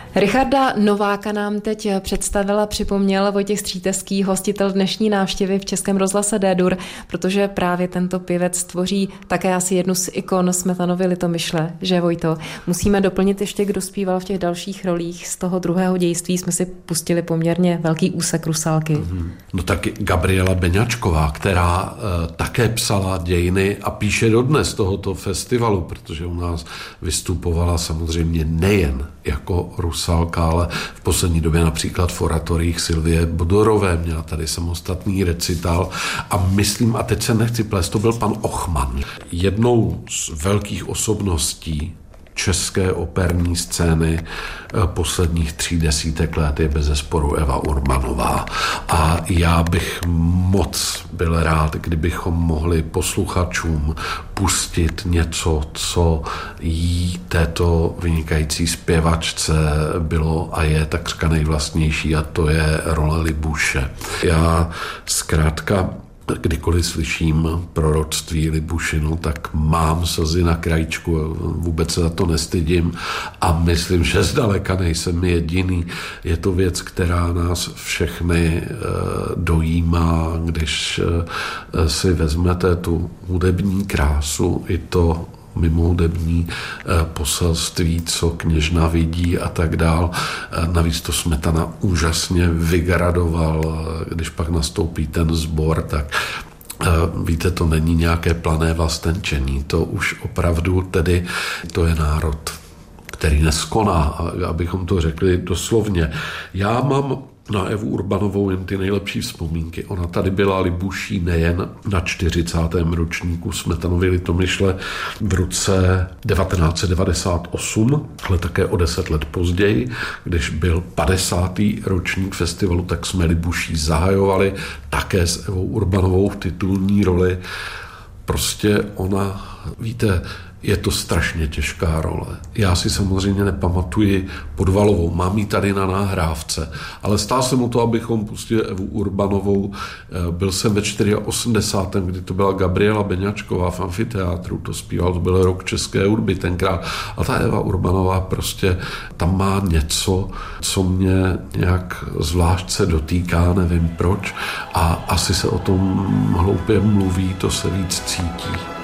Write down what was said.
Richarda Nováka nám teď představil a připomněl Vojtěch Stříteský, hostitel dnešní návštěvy v Českém rozhlase D-dur, protože právě tento pěvec tvoří také asi jednu z ikon Smetanovy Litomyšle, že Vojto? Musíme doplnit ještě, kdo zpíval v těch dalších rolích. Z toho druhého dějství jsme si pustili poměrně velký úsek Rusálky. No tak Gabriela Beňačková, která také psala dějiny a píše dodnes tohoto festivalu, protože u nás vystupovala samozřejmě nejen jako Rusálka, ale v poslední době například v oratoriích Sylvie Bodorové měla tady samostatný recital a myslím, a teď se nechci plést, to byl pan Ochman. Jednou z velkých osobností české operní scény posledních 30 let je bezesporu Eva Urbanová. A já bych moc byl rád, kdybychom mohli posluchačům pustit něco, co jí této vynikající zpěvačce bylo a je takřka nejvlastnější, a to je role Libuše. Já zkrátka kdykoliv slyším proroctví Libušinu, tak mám slzy na krajíčku, vůbec se za to nestydím a myslím, že zdaleka nejsem jediný. Je to věc, která nás všechny dojímá, když si vezmete tu hudební krásu i to mimohudební poselství, co kněžna vidí a tak dál. Navíc to Smetana úžasně vygradoval, když pak nastoupí ten sbor, tak víte, to není nějaké plané vlastenčení, to už opravdu tedy to je národ, který neskoná, abychom to řekli doslovně. Já mám na Evu Urbanovou jen ty nejlepší vzpomínky. Ona tady byla Libuší nejen na 40. ročníku Smetanovy Litomyšle v roce 1998, ale také o 10 let později, když byl 50. ročník festivalu, tak jsme Libuší zahajovali také s Evou Urbanovou v titulní roli. Prostě ona, víte, je to strašně těžká role. Já si samozřejmě nepamatuji Podvalovou, mám ji tady na nahrávce, ale stál jsem o to, abychom pustili Evu Urbanovou. Byl jsem ve 84., kdy to byla Gabriela Beňačková v amfiteátru, to zpíval, to byl rok české hudby tenkrát. A ta Eva Urbanová prostě tam má něco, co mě nějak zvlášť se dotýká, nevím proč, a asi se o tom hloupě mluví, to se víc cítí.